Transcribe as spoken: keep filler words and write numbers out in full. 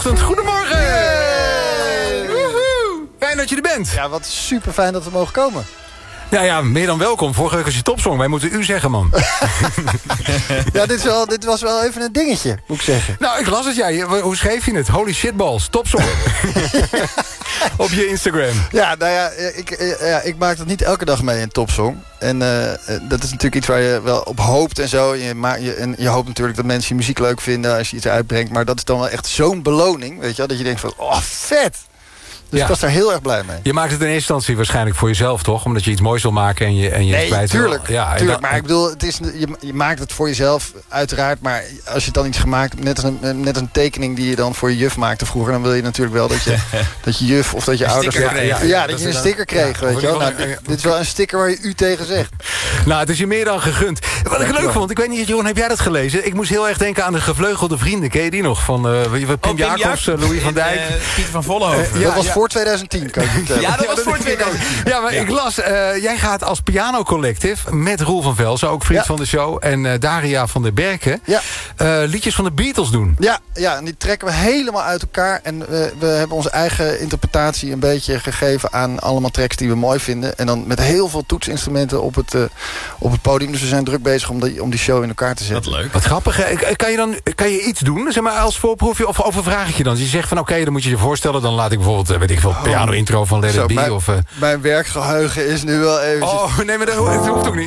vanochtend. Goedemorgen! Woehoe! Fijn dat je er bent. Ja, wat super fijn dat we mogen komen. Ja, ja, meer dan welkom. Vorige week was je topsong. Wij moeten u zeggen, man. Ja, dit, is wel, dit was wel even een dingetje, moet ik zeggen. Nou, ik las het, ja. Hoe schreef je het? Holy shitballs, topsong. Op je Instagram. Ja, nou ja ik, ja, ik maak dat niet elke dag mee, een topsong. En uh, dat is natuurlijk iets waar je wel op hoopt en zo. Je, ma- je, en je hoopt natuurlijk dat mensen je muziek leuk vinden als je iets uitbrengt. Maar dat is dan wel echt zo'n beloning, weet je wel. Dat je denkt van, oh, vet! Dus ja. ik was daar heel erg blij mee. Je maakt het in eerste instantie waarschijnlijk voor jezelf, toch? Omdat je iets moois wil maken en je, en je nee, kwijt tuurlijk, wil. Ja, tuurlijk. dat, maar ik bedoel, het is, je, je maakt het voor jezelf uiteraard. Maar als je het dan iets gemaakt hebt, net als een, net een tekening die je dan voor je juf maakte vroeger. Dan wil je natuurlijk wel dat je, dat je juf of dat je een ouders... Ja, ja, ja, ja, dat, dat je een sticker kreeg, ja, weet je wel. Nou, dit, dit is wel een sticker waar je u tegen zegt. Nou, het is je meer dan gegund. Wat ik leuk vond, ik weet niet, Johan, heb jij dat gelezen? Ik moest heel erg denken aan de Gevleugelde Vrienden. Ken je die nog? Van uh, Pim, oh, Pim Jacobs, uh, Louis van Dijk. Uh, Pieter van Vollenhoven. Uh, ja, dat was ja. voor twintig tien, kan je vertellen. Ja, dat was voor tweeduizend tien. Ja, maar ja. ik las, uh, jij gaat als Piano Collective met Roel van Velzen, ook vriend ja. van de show, en uh, Daria van der Berken, ja. uh, liedjes van de Beatles doen. Ja, ja, en die trekken we helemaal uit elkaar. En we, we hebben onze eigen interpretatie een beetje gegeven aan allemaal tracks die we mooi vinden. En dan met heel veel toetsinstrumenten op het, uh, op het podium. Dus we zijn druk bezig om die, om die show in elkaar te zetten. Wat leuk. Wat grappig. Kan je dan kan je iets doen, zeg maar, als voorproefje? Of overvraag ik je dan? Dus je zegt van oké, okay, dan moet je je voorstellen. Dan laat ik bijvoorbeeld, weet ik veel, piano intro van Let It Be. Mijn, of, uh... mijn werkgeheugen is nu wel even... Oh, nee, maar dat, dat hoeft ook niet.